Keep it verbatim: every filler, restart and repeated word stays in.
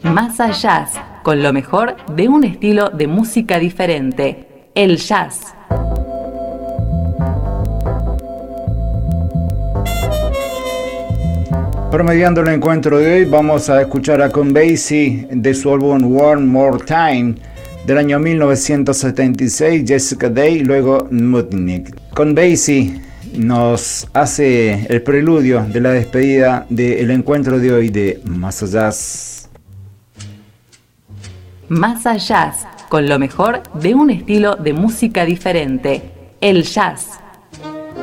Más allá, con lo mejor de un estilo de música diferente, el jazz. Promediando el encuentro de hoy, vamos a escuchar a Count Basie de su álbum One More Time del año mil novecientos setenta y seis, Jessica Day, luego Mutnik. Count Basie nos hace el preludio de la despedida del encuentro de hoy de Más Allá. Más allá, con lo mejor de un estilo de música diferente, el jazz.